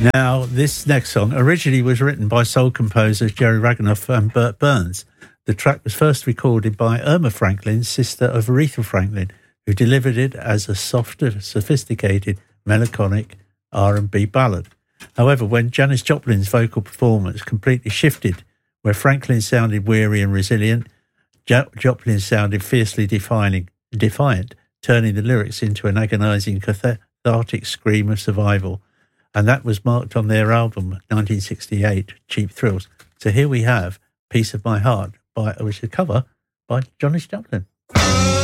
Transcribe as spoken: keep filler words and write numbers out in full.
Now, this next song originally was written by soul composers Jerry Raganoff and Burt Burns. The track was first recorded by Irma Franklin, sister of Aretha Franklin, who delivered it as a softer, sophisticated, melancholic R and B ballad. However, when Janis Joplin's vocal performance completely shifted, where Franklin sounded weary and resilient, jo- Joplin sounded fiercely defining, defiant, turning the lyrics into an agonising, cathartic scream of survival. And that was marked on their album, nineteen sixty-eight, Cheap Thrills. So here we have Piece of My Heart, by, which is a cover by Janis Joplin.